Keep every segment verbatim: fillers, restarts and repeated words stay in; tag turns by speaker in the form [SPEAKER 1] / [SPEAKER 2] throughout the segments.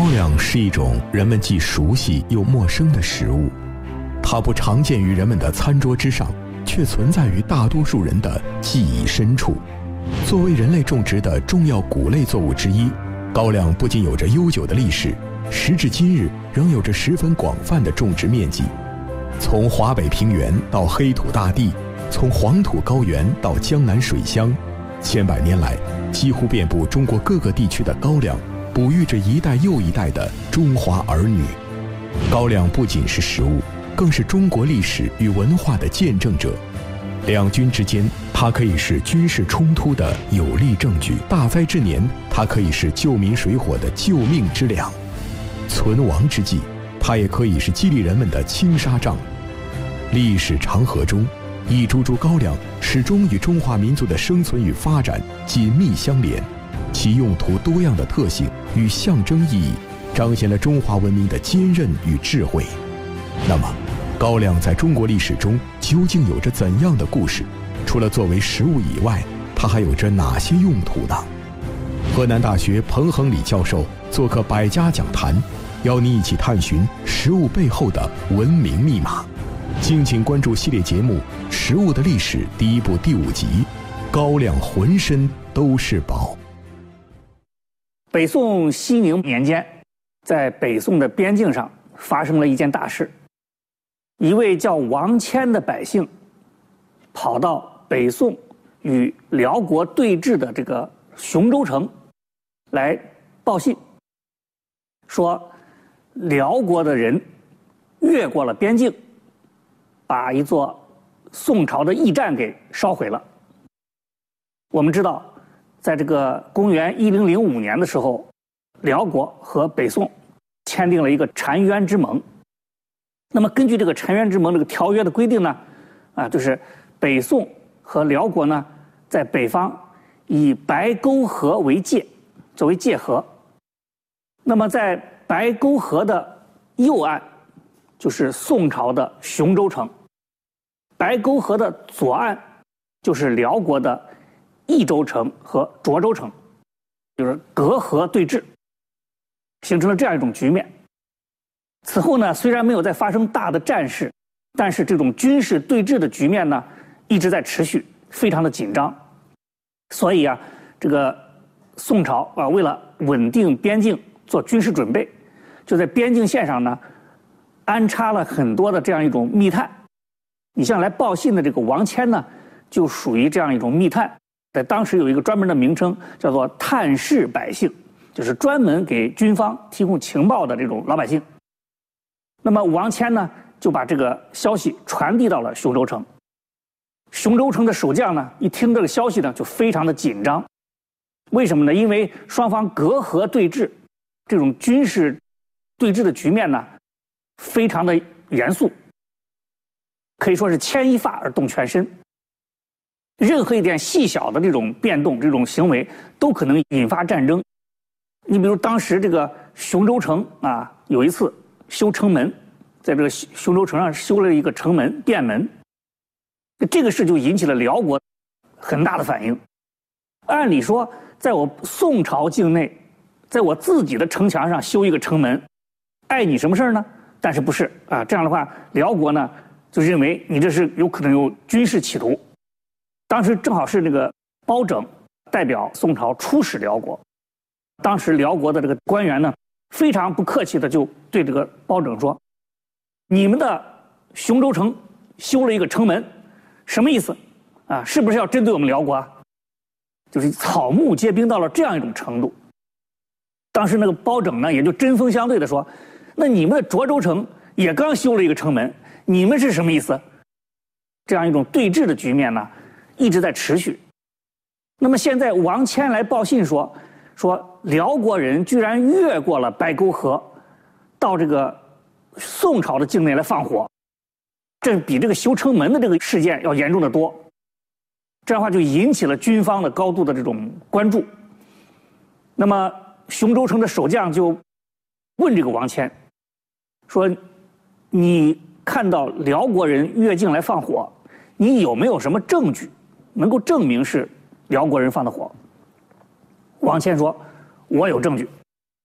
[SPEAKER 1] 高粱是一种人们既熟悉又陌生的食物，它不常见于人们的餐桌之上，却存在于大多数人的记忆深处。作为人类种植的重要谷类作物之一，高粱不仅有着悠久的历史，时至今日仍有着十分广泛的种植面积。从华北平原到黑土大地，从黄土高原到江南水乡，千百年来，几乎遍布中国各个地区的高粱，哺育着一代又一代的中华儿女。高粱不仅是食物，更是中国历史与文化的见证者。两军之间，它可以是军事冲突的有力证据；大灾之年，它可以是救民水火的救命之粮；存亡之际，它也可以是激励人们的青纱帐。历史长河中，一株株高粱始终与中华民族的生存与发展紧密相连，其用途多样的特性与象征意义，彰显了中华文明的坚韧与智慧。那么，高粱在中国历史中究竟有着怎样的故事？除了作为食物以外，它还有着哪些用途呢？河南大学彭恒礼教授做客百家讲坛，邀您一起探寻食物背后的文明密码。敬请关注系列节目《食物的历史》第一部第五集《高粱浑身都是宝》。
[SPEAKER 2] 北宋熙宁年间，在北宋的边境上发生了一件大事。一位叫王谦的百姓跑到北宋与辽国对峙的这个雄州城来报信，说辽国的人越过了边境，把一座宋朝的驿站给烧毁了。我们知道，在这个公元一零零五年的时候，辽国和北宋签订了一个澶渊之盟。那么根据这个澶渊之盟这个条约的规定呢，啊，就是北宋和辽国呢，在北方以白沟河为界，作为界河。那么在白沟河的右岸，就是宋朝的雄州城；白沟河的左岸，就是辽国的益州城和涿州城，就是隔河对峙，形成了这样一种局面。此后呢，虽然没有再发生大的战事，但是这种军事对峙的局面呢，一直在持续，非常的紧张。所以啊，这个宋朝啊，为了稳定边境做军事准备，就在边境线上呢，安插了很多的这样一种密探。你像来报信的这个王谦呢，就属于这样一种密探，在当时有一个专门的名称，叫做探视百姓，就是专门给军方提供情报的这种老百姓。那么王谦呢，就把这个消息传递到了雄州城。雄州城的守将呢，一听这个消息呢，就非常的紧张。为什么呢？因为双方隔河对峙，这种军事对峙的局面呢，非常的严肃，可以说是牵一发而动全身。任何一点细小的这种变动、这种行为，都可能引发战争。你比如当时这个雄州城啊，有一次修城门，在这个雄州城上修了一个城门便门，这个事就引起了辽国很大的反应。按理说，在我宋朝境内，在我自己的城墙上修一个城门，碍你什么事儿呢？但是不是啊？这样的话，辽国呢就认为你这是有可能有军事企图。当时正好是那个包拯代表宋朝出使辽国，当时辽国的这个官员呢，非常不客气的就对这个包拯说：“你们的雄州城修了一个城门，什么意思？啊，是不是要针对我们辽国啊？”就是草木皆兵到了这样一种程度。当时那个包拯呢，也就针锋相对的说：“那你们的涿州城也刚修了一个城门，你们是什么意思？”这样一种对峙的局面呢，一直在持续。那么现在王谦来报信说，说辽国人居然越过了白沟河，到这个宋朝的境内来放火，这比这个修城门的这个事件要严重的多。这样的话就引起了军方的高度的这种关注。那么雄州城的守将就问这个王谦说：“你看到辽国人越境来放火，你有没有什么证据能够证明是辽国人放的火？”王谦说：“我有证据。”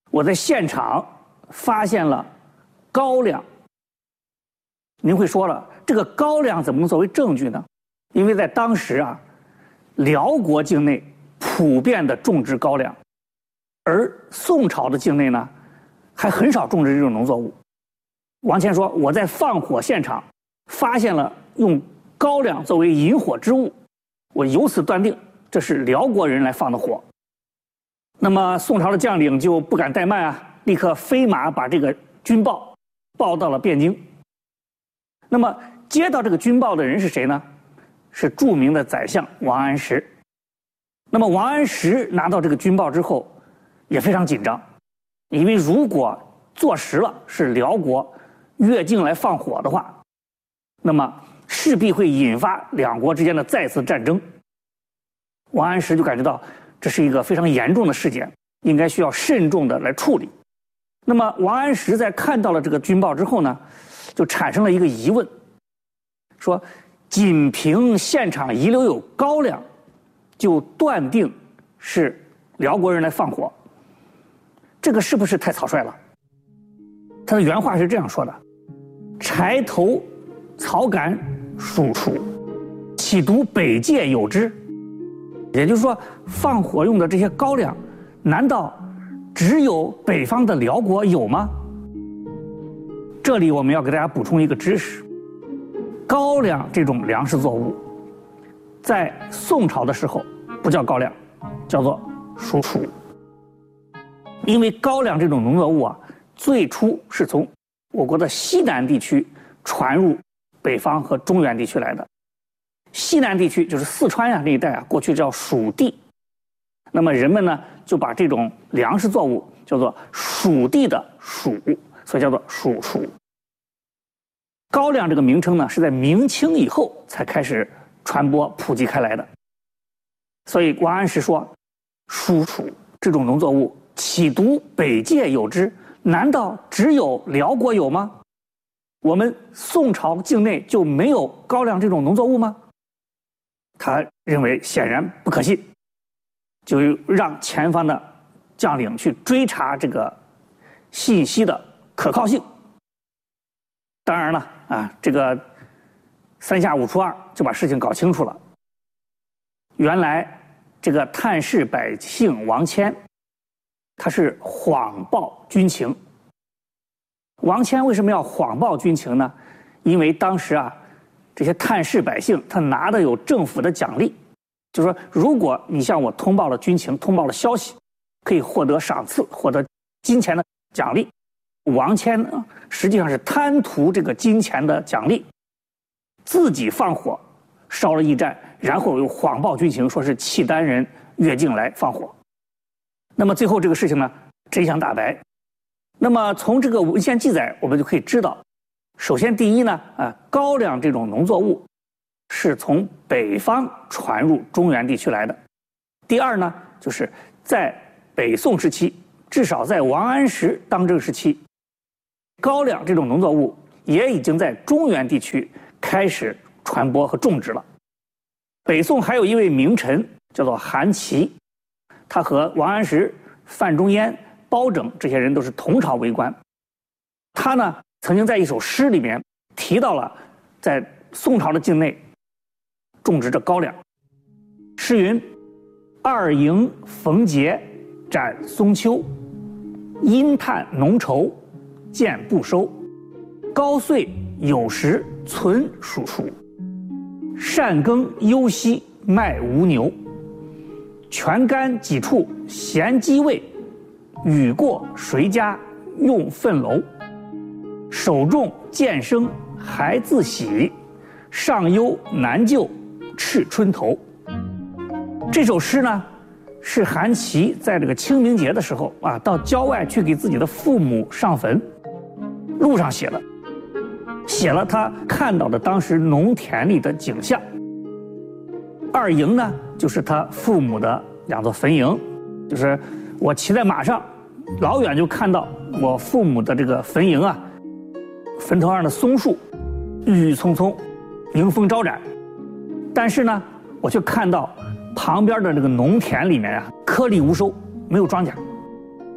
[SPEAKER 2] 我在现场发现了高粱。您会说了，这个高粱怎么能作为证据呢？因为在当时啊，辽国境内普遍的种植高粱，而宋朝的境内呢，还很少种植这种农作物。王谦说，我在放火现场发现了用高粱作为引火之物，我由此断定这是辽国人来放的火。那么宋朝的将领就不敢怠慢啊，立刻飞马把这个军报报到了汴京。那么接到这个军报的人是谁呢？是著名的宰相王安石。那么王安石拿到这个军报之后也非常紧张，因为如果坐实了是辽国越境来放火的话，那么势必会引发两国之间的再次战争。王安石就感觉到这是一个非常严重的事件，应该需要慎重的来处理。那么王安石在看到了这个军报之后呢，就产生了一个疑问，说仅凭现场遗留有高粱，就断定是辽国人来放火，这个是不是太草率了？他的原话是这样说的：柴头草杆属黍，岂独北界有之？也就是说，放火用的这些高粱，难道只有北方的辽国有吗？这里我们要给大家补充一个知识：高粱这种粮食作物，在宋朝的时候不叫高粱，叫做属黍。因为高粱这种农作物啊，最初是从我国的西南地区传入北方和中原地区来的。西南地区就是四川呀、啊、那一带啊，过去叫蜀地。那么人们呢就把这种粮食作物叫做蜀地的黍，所以叫做属黍。高粱这个名称呢是在明清以后才开始传播普及开来的。所以王安石说，属黍这种农作物岂独北界有之？难道只有辽国有吗？我们宋朝境内就没有高粱这种农作物吗？他认为显然不可信，就让前方的将领去追查这个信息的可靠性。当然了啊，这个三下五除二就把事情搞清楚了。原来这个探视百姓王谦，他是谎报军情。王谦为什么要谎报军情呢？因为当时啊，这些探视百姓他拿的有政府的奖励，就是说，如果你向我通报了军情，通报了消息，可以获得赏赐，获得金钱的奖励。王谦呢，实际上是贪图这个金钱的奖励，自己放火烧了驿站，然后又谎报军情，说是契丹人越境来放火。那么最后这个事情呢，真相大白。那么从这个文献记载，我们就可以知道，首先第一呢，啊，高粱这种农作物是从北方传入中原地区来的。第二呢，就是在北宋时期，至少在王安石当政时期，高粱这种农作物也已经在中原地区开始传播和种植了。北宋还有一位名臣叫做韩琦，他和王安石、范仲淹、包拯这些人都是同朝为官。他呢曾经在一首诗里面提到了在宋朝的境内种植着高粱。诗云：二营逢节展松秋，阴叹浓稠见不收。高岁有时存黍黍，善耕忧息卖无牛。泉干几处闲鸡喂，雨过谁家用粪篓。手中渐生还自喜，上忧难救赤春头。这首诗呢，是韩琦在这个清明节的时候啊，到郊外去给自己的父母上坟，路上写的，写了他看到的当时农田里的景象。二营呢，就是他父母的两座坟茔，就是我骑在马上，老远就看到我父母的这个坟茔啊，坟头上的松树郁郁葱葱，迎风招展。但是呢，我却看到旁边的这个农田里面啊，颗粒无收，没有庄稼。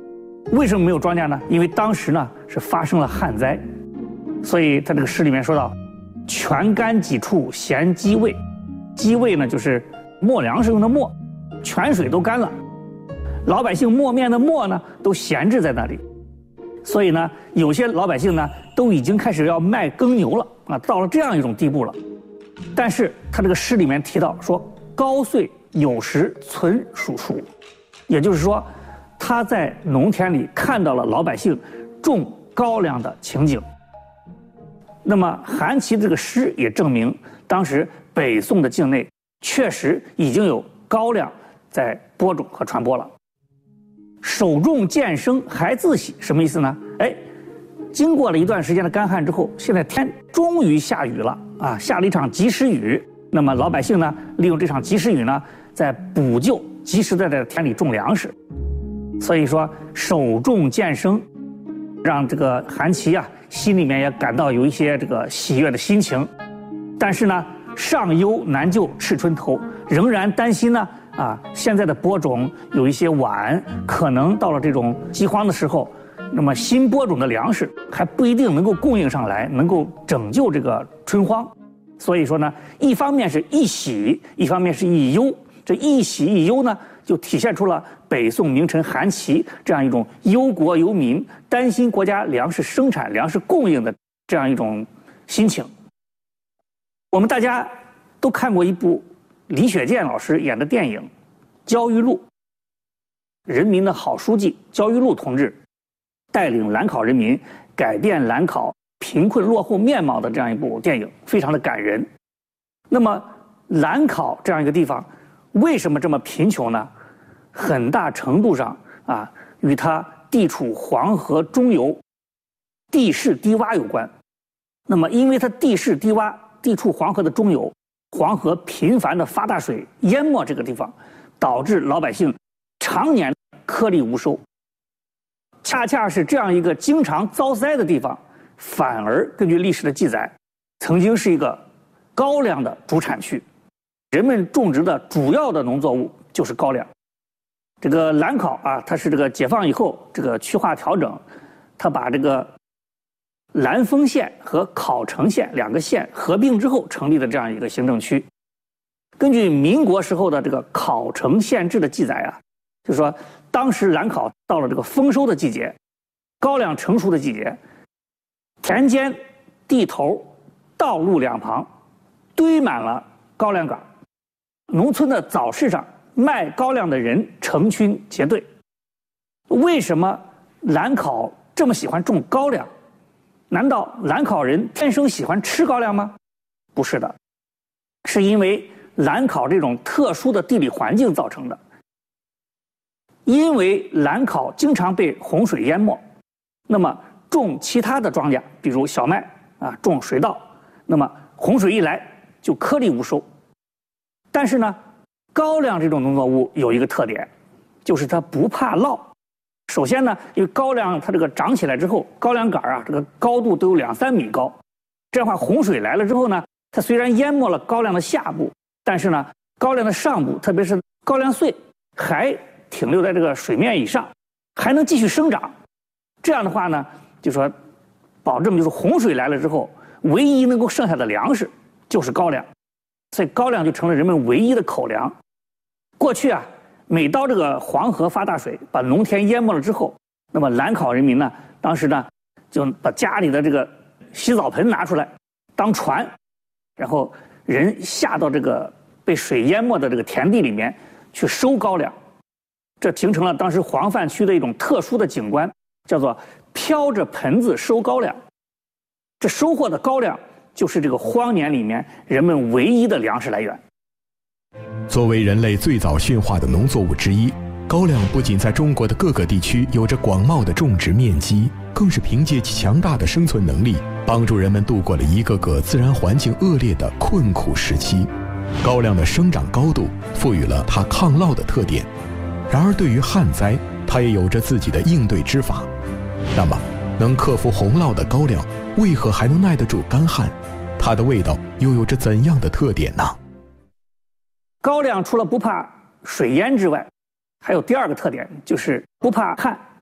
[SPEAKER 2] 为什么没有庄稼呢？因为当时呢是发生了旱灾，所以他这个诗里面说到：“泉干几处闲积位。”积位呢就是磨粮食用的磨，泉水都干了，老百姓磨面的磨呢都闲置在那里。所以呢，有些老百姓呢都已经开始要卖耕牛了啊，到了这样一种地步了。但是他这个诗里面提到说：“高岁有时存黍黍”，也就是说，他在农田里看到了老百姓种高粱的情景。那么韩琦这个诗也证明，当时北宋的境内确实已经有高粱在播种和传播了。首种渐生还自喜，什么意思呢？哎，经过了一段时间的干旱之后，现在天终于下雨了啊，下了一场及时雨。那么老百姓呢，利用这场及时雨呢，在补救，及时的在田里种粮食。所以说，首种渐生，让这个韩琦啊心里面也感到有一些这个喜悦的心情。但是呢，上忧难救赤春头，仍然担心呢啊，现在的播种有一些晚，可能到了这种饥荒的时候，那么新播种的粮食还不一定能够供应上来，能够拯救这个春荒。所以说呢，一方面是一喜，一方面是一忧。这一喜一忧呢，就体现出了北宋名臣韩琦这样一种忧国忧民、担心国家粮食生产、粮食供应的这样一种心情。我们大家都看过一部李雪健老师演的电影《焦裕禄》，人民的好书记焦裕禄同志带领兰考人民改变兰考贫困落后面貌的这样一部电影，非常的感人。那么兰考这样一个地方为什么这么贫穷呢？很大程度上啊，与它地处黄河中游、地势低洼有关。那么因为它地势低洼，地处黄河的中游，黄河频繁的发大水淹没这个地方，导致老百姓常年颗粒无收。恰恰是这样一个经常遭灾的地方，反而根据历史的记载，曾经是一个高粱的主产区，人们种植的主要的农作物就是高粱。这个兰考啊，它是这个解放以后这个区划调整，它把这个兰丰县和考城县两个县合并之后成立的这样一个行政区。根据民国时候的这个考城县志的记载啊，就是说当时兰考到了这个丰收的季节，高粱成熟的季节，田间、地头、道路两旁堆满了高粱杆，农村的早市上卖高粱的人成群结队。为什么兰考这么喜欢种高粱？难道兰考人天生喜欢吃高粱吗？不是的，是因为兰考这种特殊的地理环境造成的。因为兰考经常被洪水淹没，那么种其他的庄稼，比如小麦啊，种水稻，那么洪水一来就颗粒无收。但是呢，高粱这种农作物有一个特点，就是它不怕涝。首先呢，因为高粱它这个长起来之后，高粱杆啊，这个高度都有两三米高，这样的话洪水来了之后呢，它虽然淹没了高粱的下部，但是呢，高粱的上部，特别是高粱穗，还停留在这个水面以上，还能继续生长。这样的话呢，就说保证就是洪水来了之后，唯一能够剩下的粮食就是高粱，所以高粱就成了人们唯一的口粮。过去啊，每到这个黄河发大水，把农田淹没了之后，那么兰考人民呢，当时呢就把家里的这个洗澡盆拿出来当船，然后人下到这个被水淹没的这个田地里面去收高粱，这形成了当时黄泛区的一种特殊的景观，叫做飘着盆子收高粱。这收获的高粱就是这个荒年里面人们唯一的粮食来源。
[SPEAKER 1] 作为人类最早驯化的农作物之一，高粱不仅在中国的各个地区有着广袤的种植面积，更是凭借其强大的生存能力，帮助人们度过了一个个自然环境恶劣的困苦时期。高粱的生长高度赋予了它抗涝的特点，然而对于旱灾，它也有着自己的应对之法。那么，能克服洪涝的高粱，为何还能耐得住干旱？它的味道又有着怎样的特点呢？
[SPEAKER 2] 高粱除了不怕水淹之外，还有第二个特点，就是不怕旱。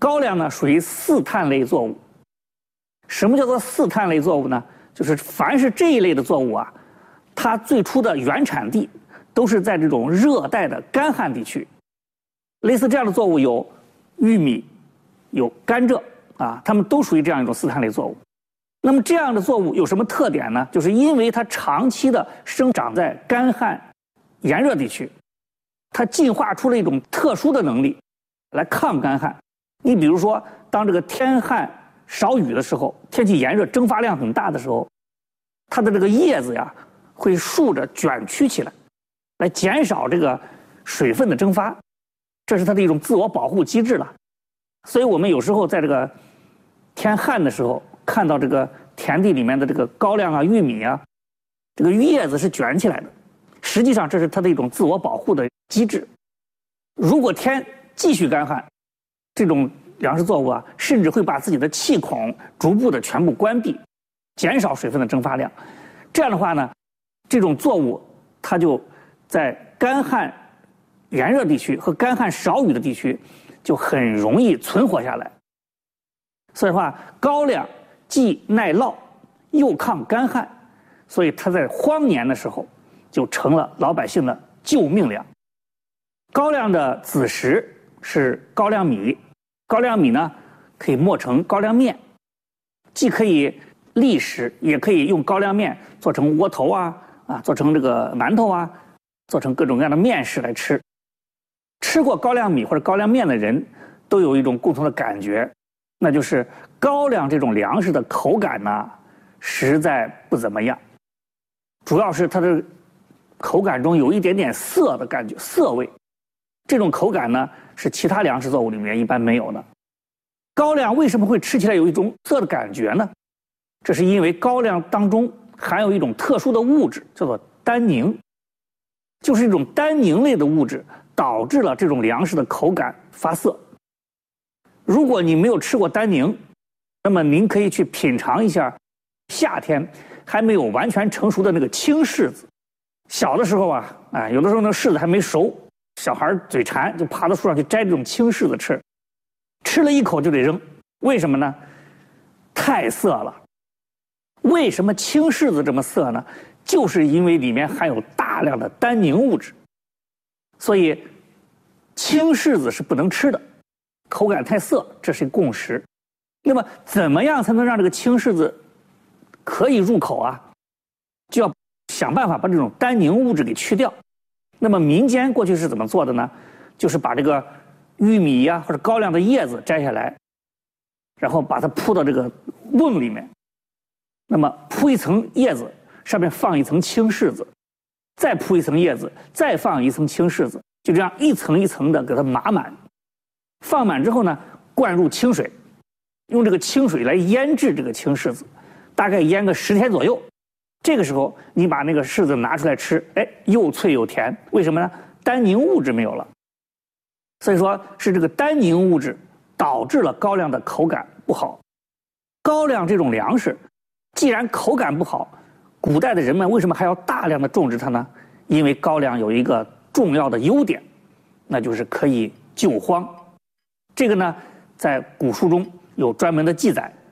[SPEAKER 2] 高粱呢属于四碳类作物。什么叫做四碳类作物呢？就是凡是这一类的作物啊，它最初的原产地都是在这种热带的干旱地区。类似这样的作物有玉米、有甘蔗啊，它们都属于这样一种四碳类作物。那么这样的作物有什么特点呢？就是因为它长期的生长在干旱、炎热地区，它进化出了一种特殊的能力，来抗干旱。你比如说，当这个天旱少雨的时候，天气炎热，蒸发量很大的时候，它的这个叶子呀会竖着卷曲起来，来减少这个水分的蒸发，这是它的一种自我保护机制了。所以我们有时候在这个天旱的时候，看到这个田地里面的这个高粱啊、玉米啊，这个叶子是卷起来的，实际上这是它的一种自我保护的机制。如果天继续干旱，这种粮食作物啊，甚至会把自己的气孔逐步的全部关闭，减少水分的蒸发量。这样的话呢，这种作物它就在干旱炎热地区和干旱少雨的地区就很容易存活下来。所以话，高粱既耐涝又抗干旱，所以它在荒年的时候就成了老百姓的救命粮。高粱的子实是高粱米，高粱米呢可以磨成高粱面，既可以立食，也可以用高粱面做成窝头啊啊，做成这个馒头啊，做成各种各样的面食来吃。吃过高粱米或者高粱面的人都有一种共同的感觉，那就是高粱这种粮食的口感呢实在不怎么样，主要是它的口感中有一点点涩的感觉，涩味。这种口感呢是其他粮食作物里面一般没有的。高粱为什么会吃起来有一种涩的感觉呢？这是因为高粱当中含有一种特殊的物质，叫做单宁，就是一种单宁类的物质导致了这种粮食的口感发涩。如果你没有吃过单宁，那么您可以去品尝一下夏天还没有完全成熟的那个青柿子。小的时候啊，哎，有的时候那柿子还没熟，小孩嘴馋就爬到树上去摘这种青柿子吃，吃了一口就得扔。为什么呢？太涩了。为什么青柿子这么涩呢？就是因为里面含有大量的单宁物质，所以青柿子是不能吃的，口感太涩，这是共识。那么怎么样才能让这个青柿子可以入口啊？就要想办法把这种单宁物质给去掉。那么民间过去是怎么做的呢？就是把这个玉米呀、啊、或者高粱的叶子摘下来，然后把它铺到这个瓮里面，那么铺一层叶子，上面放一层青柿子，再铺一层叶子，再放一层青柿子，就这样一层一层的给它码满。放满之后呢，灌入清水，用这个清水来腌制这个青柿子，大概腌个十天左右。这个时候你把那个柿子拿出来吃，哎，又脆又甜。为什么呢？单宁物质没有了。所以说是这个单宁物质导致了高粱的口感不好。高粱这种粮食既然口感不好，古代的人们为什么还要大量的种植它呢？因为高粱有一个重要的优点，那就是可以救荒。这个呢在古书中有专门的记载。